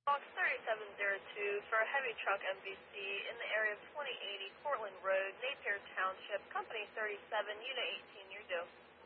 Box 3702 for a heavy truck MVC in the area of 2080 Cortland Road, Napier Township, Company 37, Unit 18, you're due.